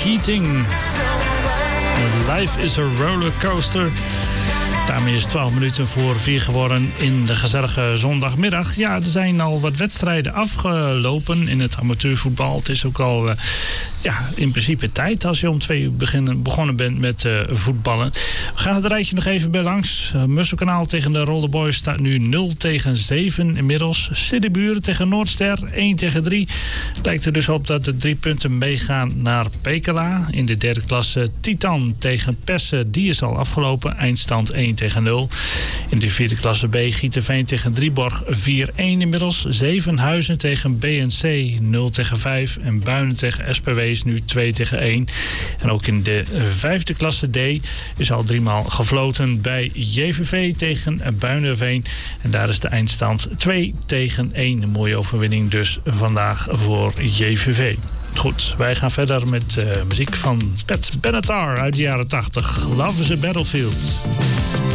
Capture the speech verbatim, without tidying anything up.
Keating. Life is a rollercoaster. Daarmee is het twaalf minuten voor vier geworden in de gezellige zondagmiddag. Ja, er zijn al wat wedstrijden afgelopen in het amateurvoetbal. Het is ook al uh, ja, in principe tijd als je om twee uur beginnen, begonnen bent met uh, voetballen. We gaan het rijtje nog even bij langs. Uh, Musselkanaal tegen de Rolde Boys staat nu nul tegen zeven inmiddels. Siddeburen tegen Noordster één tegen drie. Het lijkt er dus op dat de drie punten meegaan naar Pekela. In de derde klasse Titan tegen Persen. Die is al afgelopen. Eindstand één tegen nul. In de vierde klasse B Gieterveen tegen Drieborg vier één inmiddels. Zevenhuizen tegen B N C nul tegen vijf. En Buinen tegen S P W is nu twee tegen één. En ook in de vijfde klasse D is al driemaal gefloten bij J V V tegen Buinerveen. En daar is de eindstand twee tegen één. Een mooie overwinning dus vandaag voor J V V. Goed, wij gaan verder met uh, muziek van Pat Benatar uit de jaren tachtig. Love is a Battlefield.